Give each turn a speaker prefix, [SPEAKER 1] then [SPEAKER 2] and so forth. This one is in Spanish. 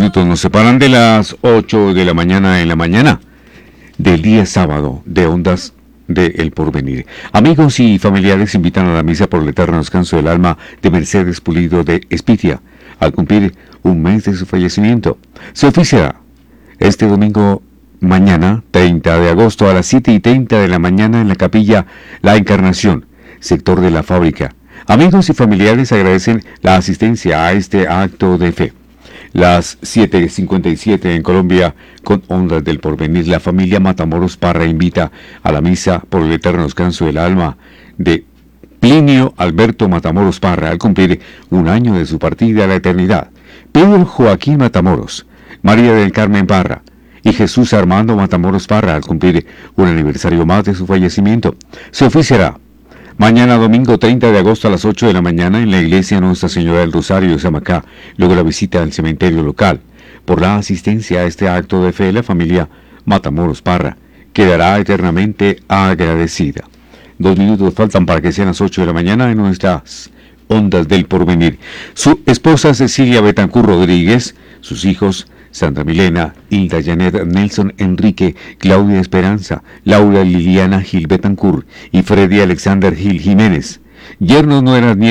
[SPEAKER 1] minutos nos separan de las 8 de la mañana en la mañana del día sábado de Ondas de El Porvenir. Amigos y familiares invitan a la misa por el eterno descanso del alma de Mercedes Pulido de Espitia, al cumplir un mes de su fallecimiento. Se oficiará este domingo mañana, 30 de agosto, a las 7:30 de la mañana en la capilla La Encarnación, sector de la Fábrica. Amigos y familiares agradecen la asistencia a este acto de fe. Las 7:57 en Colombia, con Ondas del Porvenir, la familia Matamoros Parra invita a la misa por el eterno descanso del alma de Plinio Alberto Matamoros Parra, al cumplir un año de su partida a la eternidad. Pedro Joaquín Matamoros, María del Carmen Parra y Jesús Armando Matamoros Parra, al cumplir un aniversario más de su fallecimiento. Se oficiará mañana domingo 30 de agosto a las 8 de la mañana en la iglesia Nuestra Señora del Rosario de Samacá, luego la visita al cementerio local. Por la asistencia a este acto de fe, la familia Matamoros Parra quedará eternamente agradecida. 2 minutos faltan para que sean las 8 de la mañana en nuestras Ondas del Porvenir. Su esposa Cecilia Betancur Rodríguez, sus hijos Sandra Milena, Hilda Janet, Nelson Enrique, Claudia Esperanza, Laura Liliana Gil Betancur y Freddy Alexander Gil Jiménez. Yernos, nueras, nietos